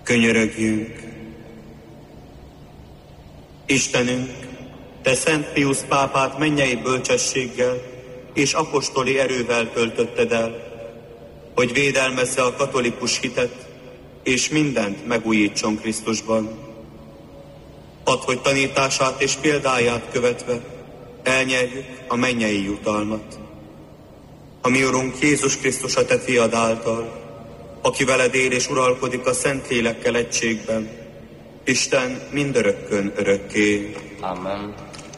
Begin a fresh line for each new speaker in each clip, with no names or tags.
Könyörögjünk! Istenünk, Te Szent Piusz pápát mennyei bölcsességgel és apostoli erővel töltötted el, hogy védelmezze a katolikus hitet, és mindent megújítson Krisztusban. Add, hogy tanítását és példáját követve elnyerjük a mennyei jutalmat. A mi Urunk Jézus Krisztus a Te fiad által, aki veled él és uralkodik a Szentlélekkel egységben, Isten mindörökkön örökké.
Amen.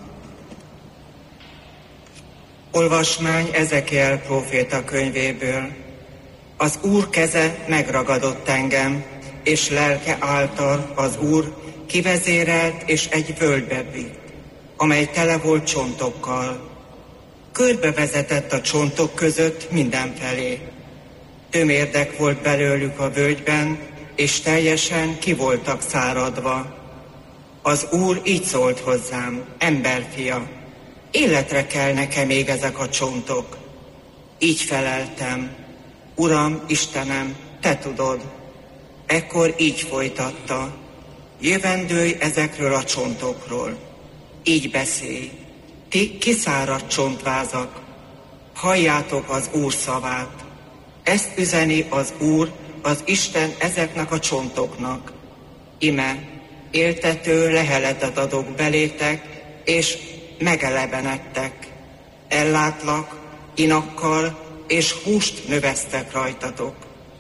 Olvasmány Ezekiel próféta könyvéből. Az Úr keze megragadott engem, és lelke által az Úr kivezérelt és egy völgybe vitt, amely tele volt csontokkal. Körbevezetett a csontok között mindenfelé. Tömérdek volt belőlük a völgyben, és teljesen ki voltak száradva. Az Úr így szólt hozzám: emberfia, életre kelnek-e még ezek a csontok? Így feleltem: Uram, Istenem, Te tudod. Ekkor így folytatta: jövendőlj ezekről a csontokról. Így beszélj: ti kiszáradt csontvázak, halljátok az Úr szavát. Ezt üzeni az Úr, az Isten ezeknek a csontoknak. Ime, éltető leheletet adok belétek, és megelevenedtek. Ellátlak inakkal, és húst növesztek rajtatok.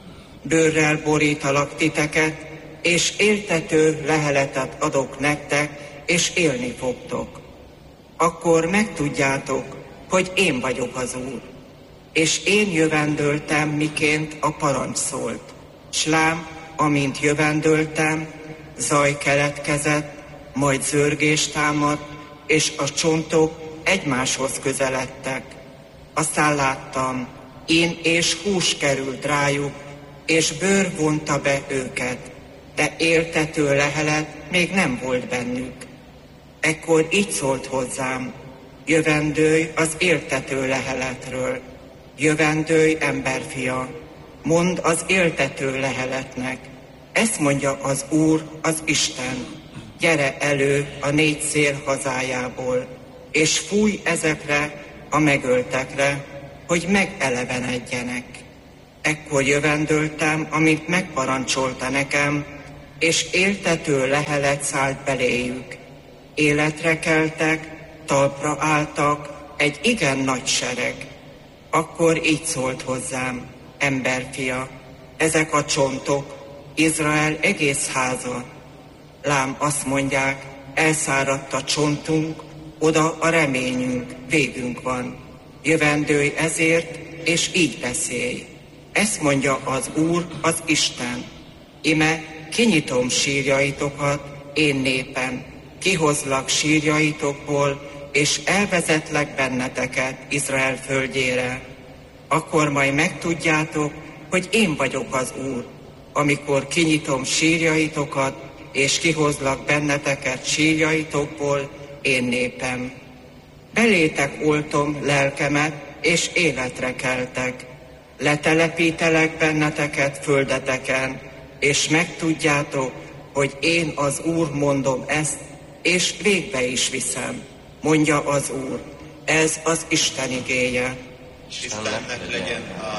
Bőrrel borítalak titeket, és éltető leheletet adok nektek, és élni fogtok. Akkor megtudjátok, hogy én vagyok az Úr. És én jövendöltem, miként a parancs szólt. S lám, amint jövendöltem, zaj keletkezett, majd zörgés támadt, és a csontok egymáshoz közeledtek. Aztán láttam, én és hús került rájuk, és bőr vonta be őket, de éltető lehelet még nem volt bennük. Ekkor így szólt hozzám: jövendőlj az éltető leheletről. Jövendőlj, emberfia, mondd az éltető leheletnek: ezt mondja az Úr, az Isten, gyere elő a négy szél hazájából, és fújj ezekre a megöltekre, hogy megelevenedjenek. Ekkor jövendöltem, amint megparancsolta nekem, és éltető lehelet szállt beléjük. Életre keltek, talpra álltak, egy igen nagy sereg. Akkor így szólt hozzám: emberfia, ezek a csontok, Izrael egész háza. Lám azt mondják, elszáradt a csontunk, oda a reményünk, végünk van. Jövendőlj ezért, és így beszélj. Ezt mondja az Úr, az Isten: ime, kinyitom sírjaitokat, én népem, kihozlak sírjaitokból, és elvezetlek benneteket Izrael földjére. Akkor majd megtudjátok, hogy én vagyok az Úr, amikor kinyitom sírjaitokat, és kihozlak benneteket sírjaitokból, én népem. Belétek oltom lelkemet, és életre keltek. Letelepítelek benneteket földeteken, és megtudjátok, hogy én az Úr mondom ezt, és végbe is viszem, mondja az Úr. Ez az Isten igéje.
Istennek legyen